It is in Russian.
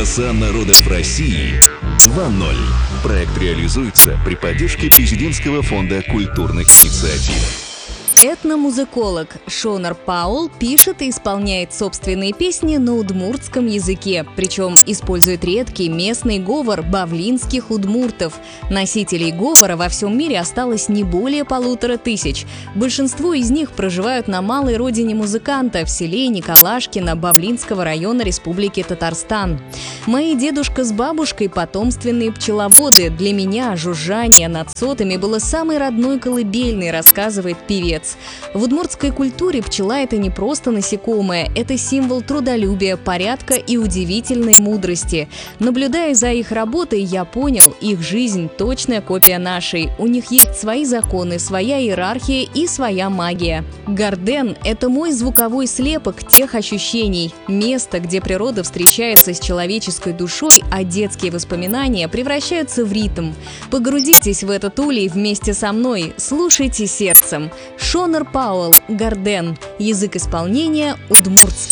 Голоса народов России 2.0. Проект реализуется при поддержке Президентского фонда культурных инициатив. Этномузыколог Шонар Паул пишет и исполняет собственные песни на удмуртском языке, причем использует редкий местный говор бавлинских удмуртов. Носителей говора во всем мире осталось не более 1500. Большинство из них проживают на малой родине музыканта в селе Николашкино Бавлинского района Республики Татарстан. «Мои дедушка с бабушкой – потомственные пчеловоды. Для меня жужжание над сотами было самой родной колыбельной», рассказывает певец. В удмуртской культуре пчела – это не просто насекомое, это символ трудолюбия, порядка и удивительной мудрости. Наблюдая за их работой, я понял, их жизнь – точная копия нашей. У них есть свои законы, своя иерархия и своя магия. Гарден – это мой звуковой слепок тех ощущений. Место, где природа встречается с человеческой душой, а детские воспоминания превращаются в ритм. Погрузитесь в этот улей вместе со мной, слушайте сердцем. Шонар Паул, Гарден. Язык исполнения удмуртский.